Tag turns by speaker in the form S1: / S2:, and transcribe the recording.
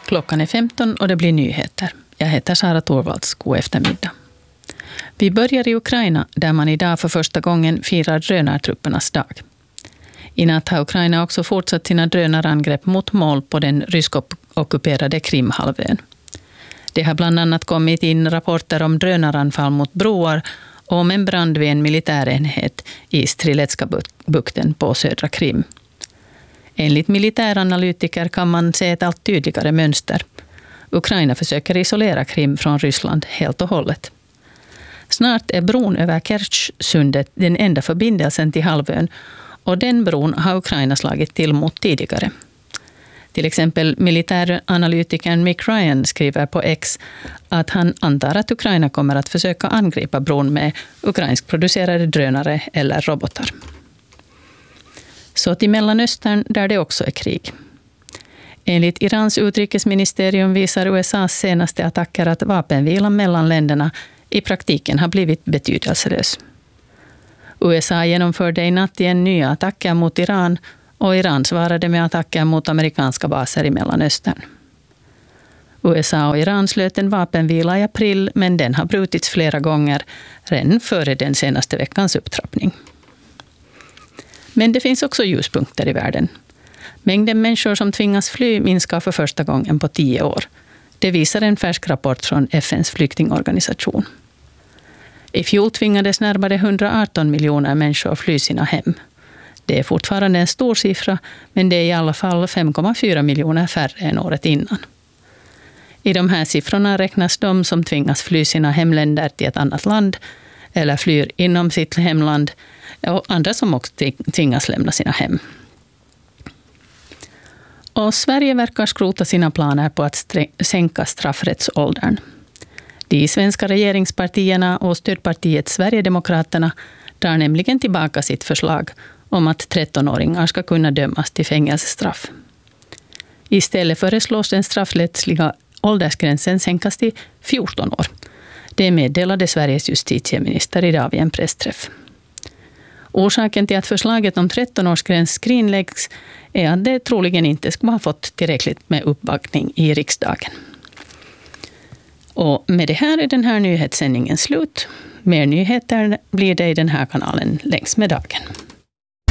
S1: Klockan är 15 och det blir nyheter. Jag heter Sara Torvalds. God eftermiddag. Vi börjar i Ukraina där man idag för första gången firar drönartruppernas dag. I natt har Ukraina också fortsatt sina drönarangrepp mot mål på den ryskockuperade Krimhalvön. Det har bland annat kommit in rapporter om drönaranfall mot broar och om en brand vid en militärenhet i Striletska-bukten på södra Krim. Enligt militäranalytiker kan man se ett allt tydligare mönster. Ukraina försöker isolera Krim från Ryssland helt och hållet. Snart är bron över Kertjsundet den enda förbindelsen till halvön och den bron har Ukraina slagit till mot tidigare. Till exempel militäranalytikern Mick Ryan skriver på X att han antar att Ukraina kommer att försöka angripa bron med ukrainsk producerade drönare eller robotar. Så till Mellanöstern där det också är krig. Enligt Irans utrikesministerium visar USAs senaste attacker att vapenvilan mellan länderna i praktiken har blivit betydelselös. USA genomförde i natt igen nya attacker mot Iran och Iran svarade med attacker mot amerikanska baser i Mellanöstern. USA och Iran slöt en vapenvila i april men den har brutits flera gånger redan före den senaste veckans upptrappning. Men det finns också ljuspunkter i världen. Mängden människor som tvingas fly minskar för första gången på 10 år. Det visar en färsk rapport från FNs flyktingorganisation. I fjol tvingades närmare 118 miljoner människor fly sina hem. Det är fortfarande en stor siffra, men det är i alla fall 5,4 miljoner färre än året innan. I de här siffrorna räknas de som tvingas fly sina hemländer till ett annat land eller flyr inom sitt hemland och andra som också tvingas lämna sina hem. Och Sverige verkar skrota sina planer på att sänka straffrättsåldern. De svenska regeringspartierna och stödpartiet Sverigedemokraterna drar nämligen tillbaka sitt förslag om att 13-åringar ska kunna dömas till fängelsestraff. Istället föreslås den straffrättsliga åldersgränsen sänkas till 14 år. Det meddelade Sveriges justitieminister idag vid en pressträff. Orsaken till att förslaget om 13-årsgräns skrinläggs är att det troligen inte skulle ha fått tillräckligt med uppbackning i riksdagen. Och med det här är den här nyhetssändningen slut. Mer nyheter blir det i den här kanalen längs med dagen.